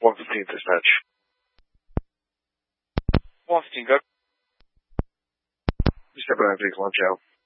115 dispatch. 115, go. Step 9, please, launch out.